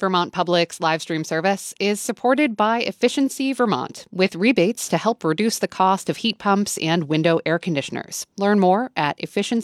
Vermont Public's live stream service is supported by Efficiency Vermont, with rebates to help reduce the cost of heat pumps and window air conditioners. Learn more at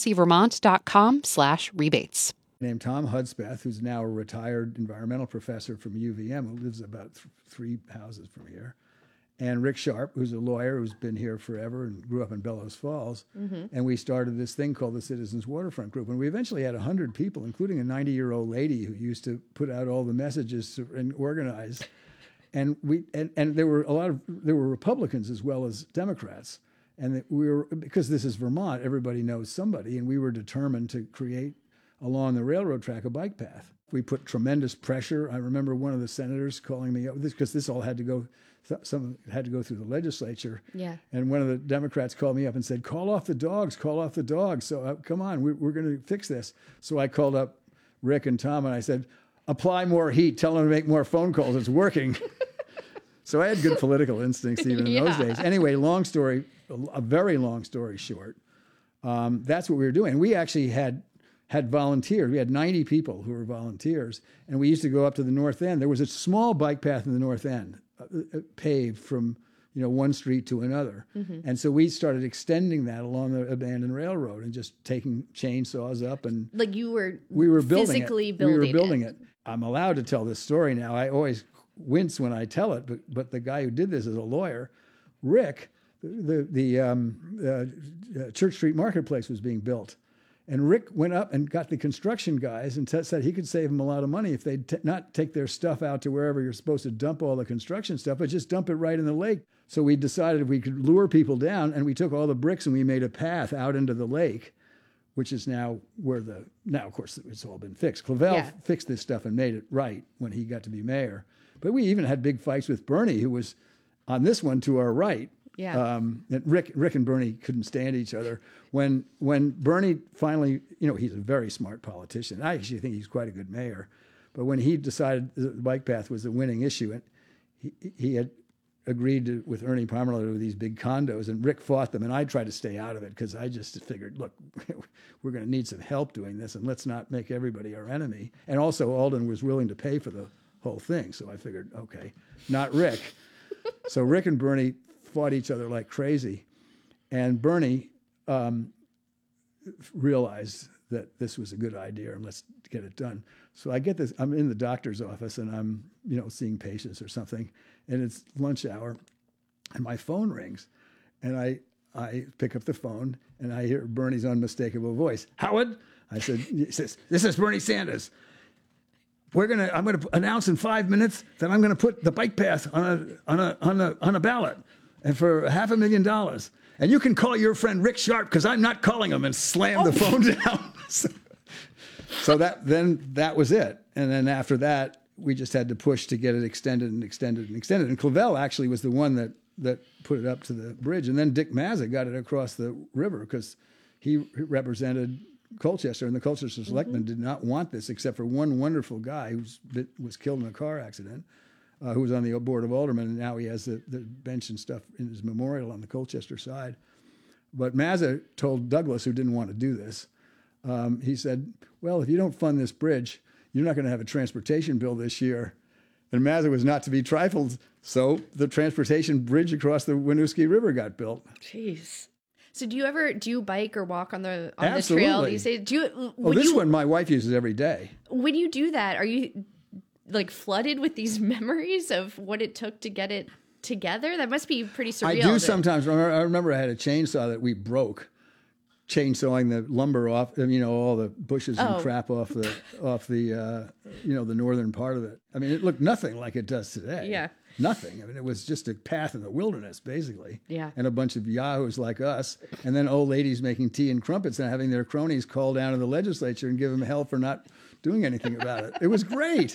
efficiencyvermont.com/rebates. Named Tom Hudspeth, who's now a retired environmental professor from UVM, who lives about three houses from here, and Rick Sharp, who's a lawyer who's been here forever and grew up in Bellows Falls. And we started this thing called the Citizens Waterfront Group. And we eventually had 100 people, including a 90-year-old lady who used to put out all the messages and organize. And there were Republicans as well as Democrats. And because this is Vermont, everybody knows somebody, and we were determined to create along the railroad track a bike path. We put tremendous pressure. I remember one of the senators calling me up, because this all had to go through the legislature. Yeah. And one of the Democrats called me up and said, call off the dogs. So come on, we're going to fix this. So I called up Rick and Tom and I said, apply more heat, tell them to make more phone calls, it's working. So I had good political instincts even in those days. Anyway, a very long story short, that's what we were doing. We actually had volunteers. We had 90 people who were volunteers, and we used to go up to the north end. There was a small bike path in the north end, paved from one street to another. And so we started extending that along the abandoned railroad and just taking chainsaws up and like we were physically building it. I'm allowed to tell this story now. I always wince when I tell it, but the guy who did this is a lawyer, Rick. The Church Street Marketplace was being built. And Rick went up and got the construction guys and said he could save them a lot of money if they'd not take their stuff out to wherever you're supposed to dump all the construction stuff, but just dump it right in the lake. So we decided we could lure people down, and we took all the bricks and we made a path out into the lake, which is now now of course it's all been fixed. Clavell fixed this stuff and made it right when he got to be mayor. But we even had big fights with Bernie, who was on this one to our right. Yeah. And Rick and Bernie couldn't stand each other. When Bernie finally, he's a very smart politician. I actually think he's quite a good mayor. But when he decided the bike path was the winning issue, and he had agreed with Ernie Pomerleau to these big condos, and Rick fought them, and I tried to stay out of it because I just figured, look, we're going to need some help doing this, and let's not make everybody our enemy. And also Alden was willing to pay for the whole thing, so I figured, okay, not Rick. So Rick and Bernie fought each other like crazy. And Bernie realized that this was a good idea and let's get it done. So I get this, I'm in the doctor's office and I'm, seeing patients or something, and it's lunch hour and my phone rings and I pick up the phone and I hear Bernie's unmistakable voice. Howard, he says, this is Bernie Sanders. I'm going to announce in 5 minutes that I'm going to put the bike path on a ballot. And for $500,000. And you can call your friend Rick Sharp because I'm not calling him, and slam the phone down. So that was it. And then after that, we just had to push to get it extended. And Clavell actually was the one that put it up to the bridge. And then Dick Mazza got it across the river because he represented Colchester, and the Colchester Selectmen did not want this except for one wonderful guy who was killed in a car accident. Who was on the board of aldermen, and now he has the bench and stuff in his memorial on the Colchester side. But Mazza told Douglas, who didn't want to do this, he said, well, if you don't fund this bridge, you're not going to have a transportation bill this year. And Mazza was not to be trifled, so the transportation bridge across the Winooski River got built. Jeez. So do you bike or walk on the Absolutely. trail these days? This one my wife uses every day. When you do that, are you like flooded with these memories of what it took to get it together? That must be pretty surreal. I do sometimes. I remember I had a chainsaw that we broke, chainsawing the lumber off, all the bushes and crap off the the northern part of it. I mean, it looked nothing like it does today. Yeah. Nothing. I mean, it was just a path in the wilderness, basically. Yeah. And a bunch of yahoos like us, and then old ladies making tea and crumpets and having their cronies call down to the legislature and give them hell for not doing anything about it. It was great.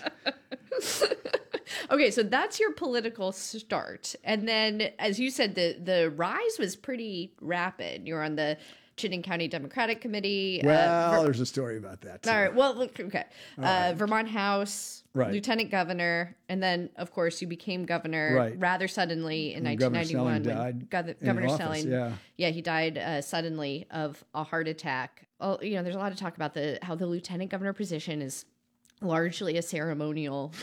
Okay, so that's your political start. And then, as you said, the rise was pretty rapid. You're on the Chittenden County Democratic Committee. Well, there's a story about that, too. All right, well, okay. Right. Vermont House, right. Lieutenant Governor, and then, of course, you became governor rather suddenly in 1991. Governor Snelling, he died suddenly of a heart attack. Oh, there's a lot of talk about how the lieutenant governor position is largely a ceremonial